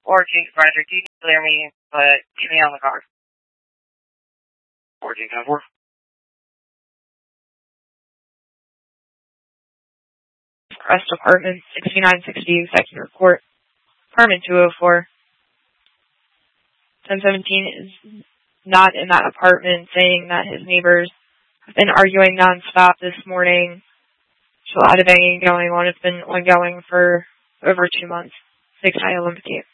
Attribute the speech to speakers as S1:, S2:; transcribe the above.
S1: Or King Supervisor, you can clear me, but get me on the car.
S2: 14-4.
S3: Crest Apartment, 6960 Executive Court. Apartment 204. 1017 is not in that apartment, saying that his neighbors have been arguing nonstop this morning. There's a lot of banging going on. It's been ongoing for over 2 months. 6 Olympia.